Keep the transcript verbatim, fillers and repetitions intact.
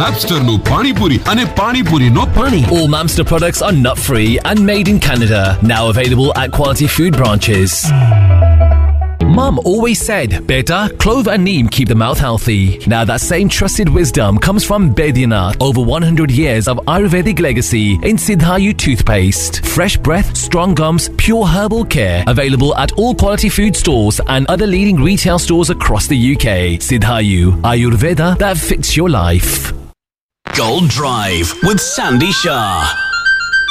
Mapsterનું પાણીપુરી અને પાણીપુરીનો પાણી. All Mamster products are nut-free and made in Canada. Now available at quality food branches. Mum always said, beta, clove and neem keep the mouth healthy. Now that same trusted wisdom comes from Baidyanath. Over one hundred years of Ayurvedic legacy in Siddhayu toothpaste. Fresh breath, strong gums, pure herbal care. Available at all quality food stores and other leading retail stores across the U K. Siddhayu, Ayurveda that fits your life. Gold Drive with Sandy Shah.